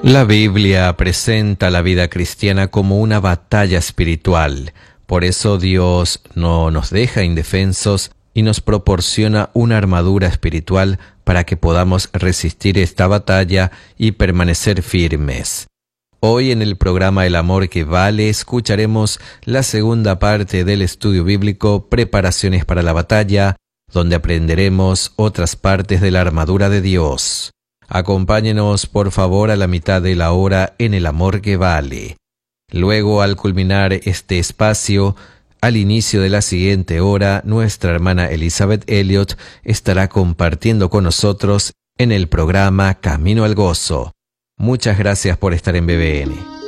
La Biblia presenta la vida cristiana como una batalla espiritual. Por eso Dios no nos deja indefensos y nos proporciona una armadura espiritual para que podamos resistir esta batalla y permanecer firmes. Hoy en el programa El Amor que Vale escucharemos la segunda parte del estudio bíblico Preparaciones para la Batalla, donde aprenderemos otras partes de la armadura de Dios. Acompáñenos por favor a la mitad de la hora en El Amor que Vale. Luego, al culminar este espacio, al inicio de la siguiente hora, nuestra hermana Elizabeth Elliot estará compartiendo con nosotros en el programa Camino al Gozo. Muchas gracias por estar en BBN.